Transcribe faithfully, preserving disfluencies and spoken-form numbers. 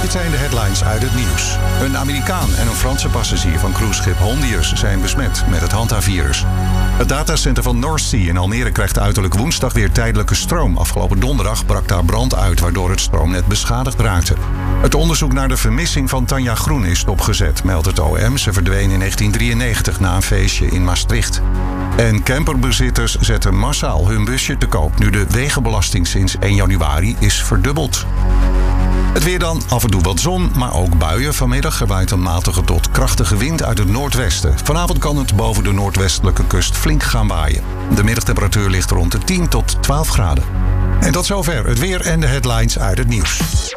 Dit zijn de headlines uit het nieuws. Een Amerikaan en een Franse passagier van cruiseschip Hondius zijn besmet met het hantavirus. Het datacenter van North Sea in Almere krijgt uiterlijk woensdag weer tijdelijke stroom. Afgelopen donderdag brak daar brand uit, waardoor het stroomnet beschadigd raakte. Het onderzoek naar de vermissing van Tanja Groen is stopgezet, meldt het O M. Ze verdween in negentien drieënnegentig na een feestje in Maastricht. En camperbezitters zetten massaal hun busje te koop nu de wegenbelasting sinds één januari is verdubbeld. Het weer dan, af en toe wat zon, maar ook buien. Vanmiddag er waait een matige tot krachtige wind uit het noordwesten. Vanavond kan het boven de noordwestelijke kust flink gaan waaien. De middagtemperatuur ligt rond de tien tot twaalf graden. En tot zover het weer en de headlines uit het nieuws.